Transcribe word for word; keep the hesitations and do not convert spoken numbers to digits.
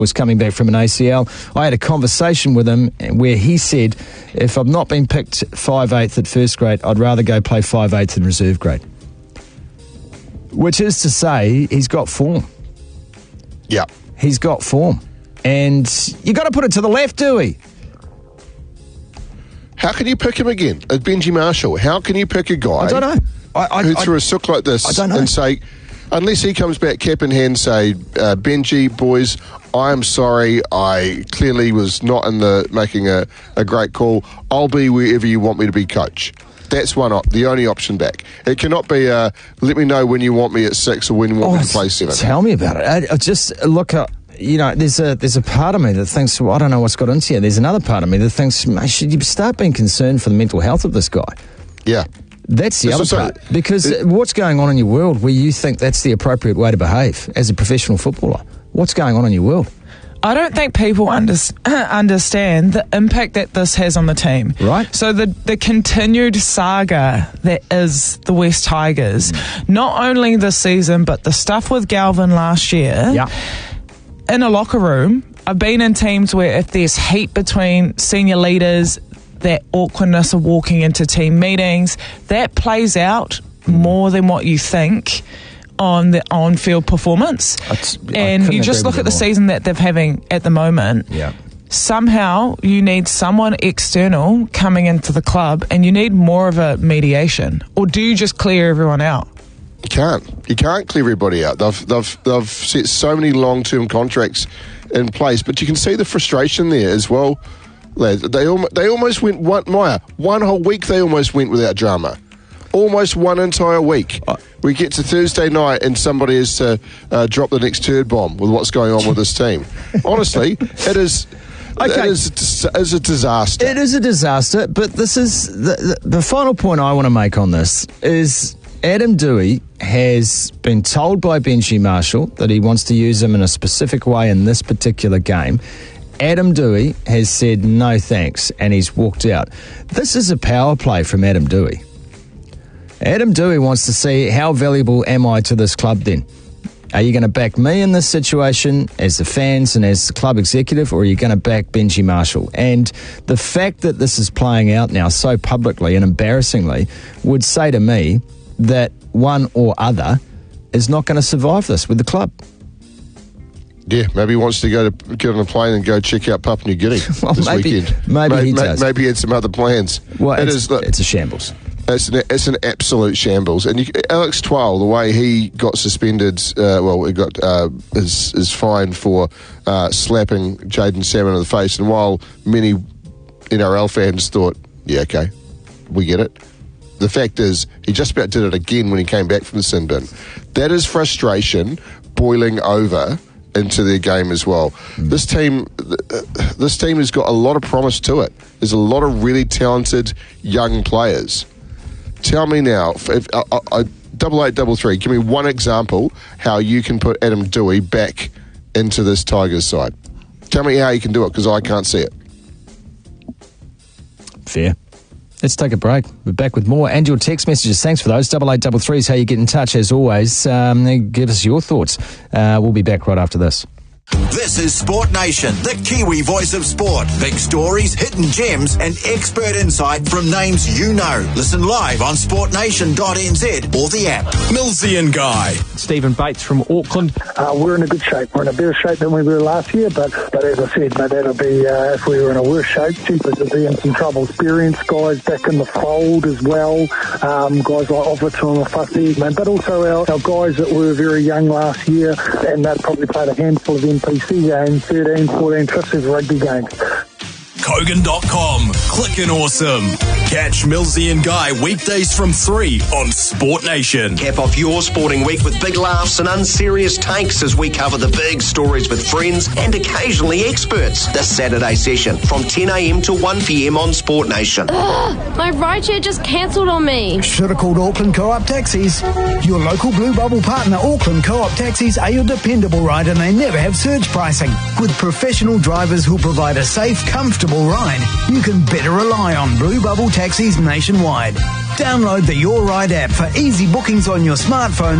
was coming back from an A C L. I had a conversation with him where he said, if I've not been picked five eighth at first grade, I'd rather go play five eighth in reserve grade. Which is to say, he's got form. Yeah. He's got form. And you got to put it to the left, Dewey. How can you pick him again? Uh, Benji Marshall. How can you pick a guy I don't know. I, I, who I, threw a sook like this I don't know. and say, unless he comes back cap in hand, say, uh, Benji, boys, I am sorry. I clearly was not in the making a, a great call. I'll be wherever you want me to be coach. That's one op- the only option back. It cannot be, uh, let me know when you want me at six or when you want oh, me to play seven. Tell me about it. I, I just look at, you know, there's a there's a part of me that thinks, well, I don't know what's got into you. There's another part of me that thinks, mate, should you start being concerned for the mental health of this guy? Yeah. That's the it's other also, part. Because it, what's going on in your world where you think that's the appropriate way to behave as a professional footballer? What's going on in your world? I don't think people under, understand the impact that this has on the team. Right. So the, the continued saga that is the West Tigers, mm. not only this season, but the stuff with Galvin last year, yeah. in a locker room, I've been in teams where if there's heat between senior leaders, that awkwardness of walking into team meetings, that plays out more than what you think on the on-field performance. And you just look at the season that they're having at the moment. Yeah. Somehow you need someone external coming into the club and you need more of a mediation. Or do you just clear everyone out? You can't. You can't clear everybody out. They've, they've, they've set so many long-term contracts in place, but you can see the frustration there as well, lads. They, al- they almost went, one, Maya, one whole week they almost went without drama. Almost one entire week. Uh, we get to Thursday night and somebody has to uh, drop the next turd bomb with what's going on with this team. Honestly, it is... Okay. It is, it is a disaster. It is a disaster, but this is... The, the, the final point I want to make on this is Adam Dewey has been told by Benji Marshall that he wants to use him in a specific way in this particular game. Adam Dewey has said no thanks and he's walked out. This is a power play from Adam Dewey. Adam Dewey wants to see how valuable am I to this club then? Are you going to back me in this situation as the fans and as the club executive, or are you going to back Benji Marshall? And the fact that this is playing out now so publicly and embarrassingly would say to me that one or other is not going to survive this with the club. Yeah, maybe he wants to go to get on a plane and go check out Papua New Guinea well, this maybe, weekend. Maybe maybe he does. Maybe he had some other plans. Well, it it's, is, look, it's a shambles. It's an, it's an absolute shambles. And you, Alex Twal, the way he got suspended, uh, well, he got uh, is is fined for uh, slapping Jaden Salmon in the face. And while many N R L fans thought, yeah, okay, we get it, the fact is he just about did it again when he came back from the sin bin. That is frustration boiling over into their game as well. Mm. This team, this team has got a lot of promise to it. There's a lot of really talented young players. Tell me now, if, if, uh, uh, double eight, double three, give me one example how you can put Adam Dewey back into this Tigers side. Tell me how you can do it, because I can't see it. Fair. Let's take a break. We're back with more and your text messages. Thanks for those. Double eight, double three is how you get in touch as always. Um, give us your thoughts. Uh, we'll be back right after this. This is Sport Nation, the Kiwi voice of sport. Big stories, hidden gems, and expert insight from names you know. Listen live on sport nation dot n z or the app. Millsy and Guy. Stephen Bates from Auckland. Uh, we're in a good shape. We're in a better shape than we were last year, but but as I said, mate, that'll be, uh, if we were in a worse shape, Jeepers would be in some trouble. Experienced guys back in the fold as well, um, guys like Overton and Fussy, man, but also our, our guys that were very young last year, and they've probably played a handful of N P C games, thirteen, fourteen, fifteen rugby games. Kogan dot com. Clickin' awesome. Catch Millsy and Guy weekdays from three on Sport Nation. Cap off your sporting week with big laughs and unserious takes as we cover the big stories with friends and occasionally experts. This Saturday session from ten a m to one p m on Sport Nation. Ugh, my rideshare just cancelled on me. Should have called Auckland Co-op Taxis. Your local Blue Bubble partner, Auckland Co-op Taxis, are your dependable ride, and they never have surge pricing. With professional drivers who provide a safe, comfortable ride, you can better rely on Blue Bubble Taxis nationwide. Download the Your Ride app for easy bookings on your smartphone